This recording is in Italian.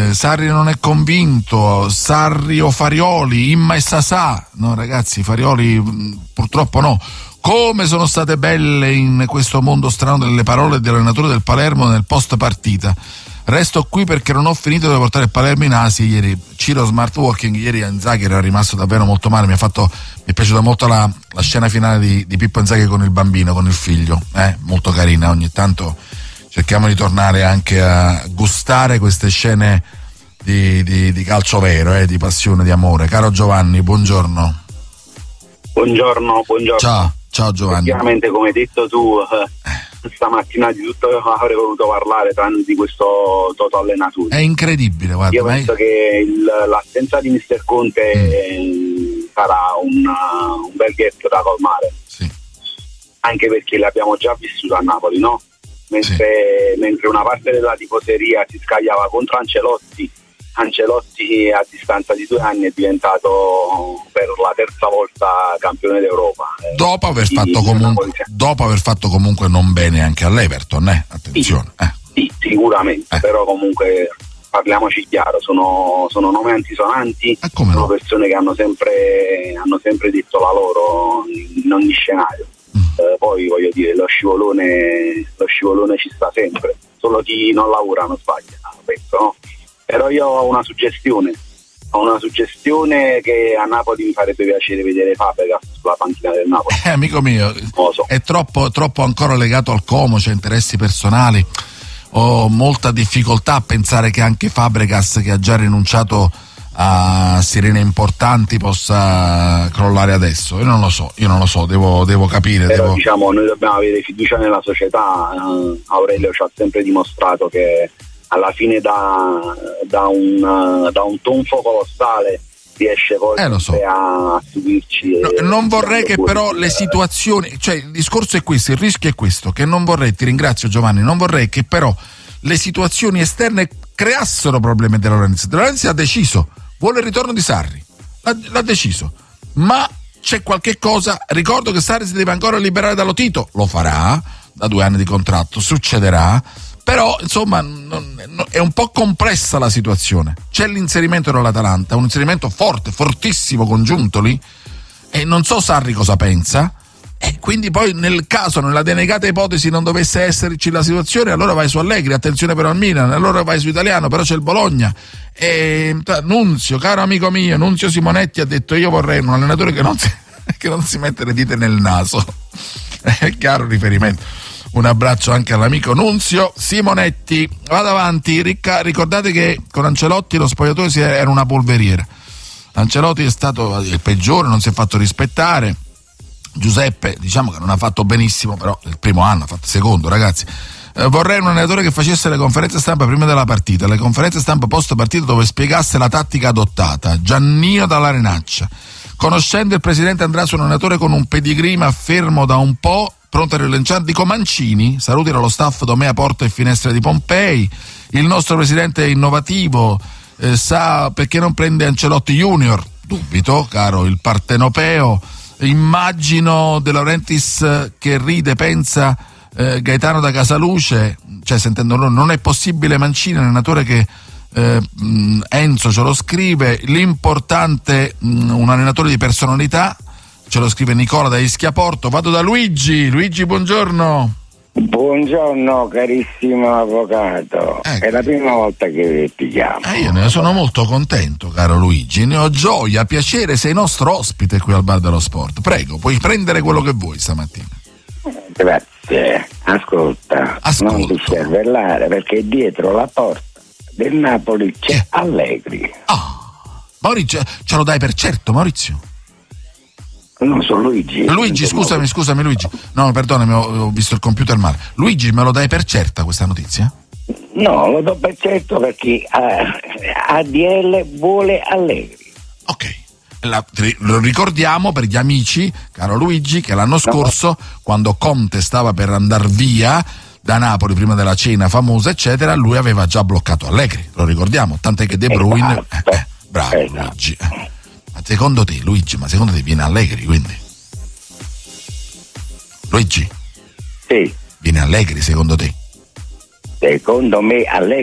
Sarri non è convinto, Sarri o Farioli, Imma e Sasà. No ragazzi, Farioli purtroppo no. Come sono state belle in questo mondo strano delle parole dell'allenatore del Palermo nel post partita. Resto qui perché non ho finito di portare il Palermo in Asia ieri. Ciro Smart Working ieri a Inzaghi era rimasto davvero molto male. Mi è piaciuta molto la scena finale di Pippo Inzaghi con il bambino, con il figlio, molto carina. Ogni tanto cerchiamo di tornare anche a gustare queste scene di calcio vero, di passione, di amore. Caro Giovanni, buongiorno. Buongiorno. Ciao Giovanni. Ovviamente, come hai detto tu, stamattina di tutto avrei voluto parlare tranne di questo Toto allenatore. È incredibile, guarda. Io penso che l'assenza di Mister Conte sarà un bel gap da colmare. Sì. Anche perché l'abbiamo già vissuto a Napoli, no? Mentre una parte della tifoseria si scagliava contro Ancelotti a distanza di 2 anni è diventato per la terza volta campione d'Europa. Dopo aver fatto comunque non bene anche all'Everton, attenzione. Sì, sicuramente, però comunque parliamoci chiaro, sono nomi antisonanti, sono persone che hanno sempre detto la loro in ogni scenario. Poi voglio dire, lo scivolone ci sta sempre, solo chi non lavora non sbaglia, penso, no? Però io ho una suggestione che a Napoli mi farebbe piacere vedere Fabregas sulla panchina del Napoli. Amico mio, è troppo ancora legato al Como, c'è interessi personali. Ho molta difficoltà a pensare che anche Fabregas, che ha già rinunciato a sirene importanti, possa crollare adesso. Io non lo so, devo capire. Però diciamo, noi dobbiamo avere fiducia nella società. Aurelio ci ha sempre dimostrato che alla fine da un tonfo colossale riesce poi a subirci. Non vorrei che però le situazioni, cioè il discorso è questo, il rischio è questo, che non vorrei, ti ringrazio Giovanni, non vorrei che però le situazioni esterne creassero problemi De Laurentiis. De Laurentiis ha deciso, vuole il ritorno di Sarri, l'ha deciso, ma c'è qualche cosa, ricordo che Sarri si deve ancora liberare da Lotito, lo farà, da 2 anni di contratto, succederà. Però insomma è un po' complessa la situazione. C'è l'inserimento dell'Atalanta, un inserimento forte, fortissimo con Giuntoli, e non so Sarri cosa pensa, e quindi poi nel caso, nella denegata ipotesi non dovesse esserci la situazione, allora vai su Allegri, attenzione però al Milan, allora vai su Italiano, però c'è il Bologna. E Nunzio, caro amico mio, Nunzio Simonetti ha detto: io vorrei un allenatore che non si mette le dita nel naso. È chiaro riferimento. Un abbraccio anche all'amico Nunzio Simonetti. Vado avanti. Ricordate che con Ancelotti lo spogliatoio era una polveriera. Ancelotti è stato il peggiore, non si è fatto rispettare. Giuseppe, diciamo che non ha fatto benissimo, però il primo anno ha fatto secondo, ragazzi. Vorrei un allenatore che facesse le conferenze stampa prima della partita, le conferenze stampa post partita dove spiegasse la tattica adottata. Giannino dall'Arenaccia. Conoscendo il presidente andrà su un allenatore con un pedigree ma fermo da un po', pronto a rilanciare. Dico Mancini, saluti dallo staff Domea Porta e Finestre di Pompei. Il nostro presidente è innovativo, sa perché non prende Ancelotti Junior. Dubito, caro il partenopeo. Immagino De Laurentiis che ride, pensa Gaetano da Casaluce, cioè sentendo loro, non è possibile Mancini, allenatore che Enzo ce lo scrive, l'importante un allenatore di personalità, ce lo scrive Nicola da Ischiaporto. Vado da Luigi, buongiorno. Buongiorno carissimo avvocato, È la prima volta che ti chiamo. Io ne sono molto contento, caro Luigi, ne ho gioia, piacere, sei nostro ospite qui al Bar dello Sport. Prego, puoi prendere quello che vuoi stamattina. Grazie, ascolta. Non ti cervellare perché dietro la porta del Napoli c'è Allegri. Maurizio, ce lo dai per certo, Maurizio? Non so, Luigi, scusami Luigi. No, perdonami, ho visto il computer male. Luigi, me lo dai per certa questa notizia? No, lo do per certo perché ADL vuole Allegri. Ok. Lo ricordiamo per gli amici, caro Luigi, che l'anno scorso, quando Conte stava per andar via da Napoli prima della cena famosa, eccetera, lui aveva già bloccato Allegri, lo ricordiamo, tant'è che De Bruyne... bravo Luigi. Ma secondo te, Luigi, viene Allegri, quindi? Luigi? Sì. Viene Allegri, secondo te? Secondo me Allegri